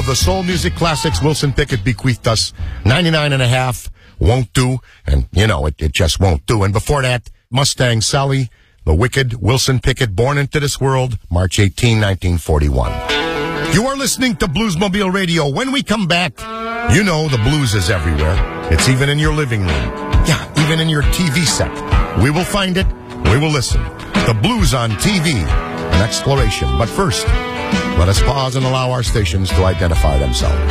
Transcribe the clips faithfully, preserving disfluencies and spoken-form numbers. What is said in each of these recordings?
the soul music classics Wilson Pickett bequeathed us. ninety-nine and a half won't do, and you know, it, it just won't do. And before that, Mustang Sally, the wicked Wilson Pickett, born into this world, March eighteenth, nineteen forty-one. You are listening to Bluesmobile Radio. When we come back, you know the blues is everywhere. It's even in your living room. Yeah, even in your T V set. We will find it. We will listen. The blues on T V. An exploration. But first, let us pause and allow our stations to identify themselves.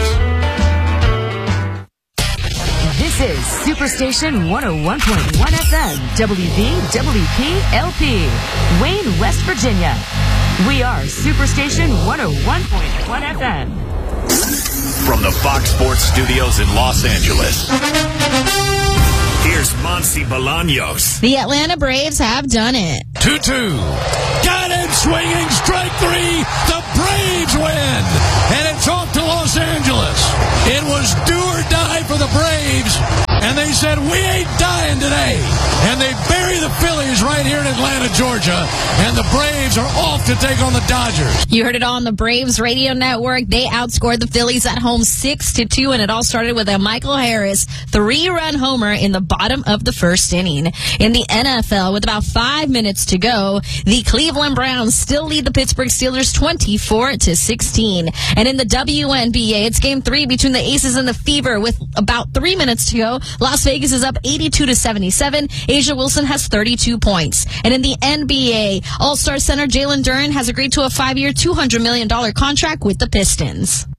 This is Superstation one oh one point one F M, W V W P L P, Wayne, West Virginia. We are Superstation one oh one point one F M. From the Fox Sports Studios in Los Angeles, here's Monty Bolaños. The Atlanta Braves have done it. two two. Got it, swinging, strike three. The Braves win. And it's off to Los Angeles. It was do or die for the Braves. And they said, we ain't dying today. And they bury the Phillies right here in Atlanta, Georgia. And the Braves are off to take on the Dodgers. You heard it on the Braves radio network. They outscored the Phillies at home six to two, and it all started with a Michael Harris three-run homer in the bottom of the first inning. In the N F L, with about five minutes to go, the Cleveland Browns still lead the Pittsburgh Steelers twenty-four to sixteen. And in the W N B A, it's game three between the Aces and the Fever with about three minutes to go. Las Vegas is up eighty-two to seventy-seven. Asia Wilson has thirty-two points. And in the N B A, All-Star center Jalen Duren has agreed to a five-year, two hundred million dollars contract with the Pistons.